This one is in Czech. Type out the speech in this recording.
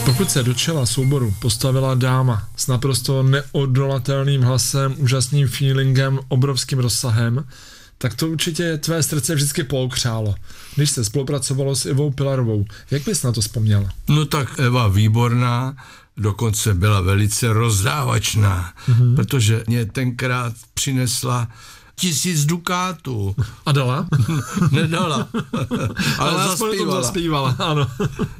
Pokud se do čela souboru postavila dáma s naprosto neodolatelným hlasem, úžasným feelingem, obrovským rozsahem, tak to určitě tvé srdce vždycky pookřálo, když se spolupracovalo s Ivou Pilarovou. Jak bys na to vzpomněl? No tak Eva výborná, dokonce byla velice rozdávačná, protože mě tenkrát přinesla 1000 dukátů. A dala? Nedala, ale zaspívala, ano.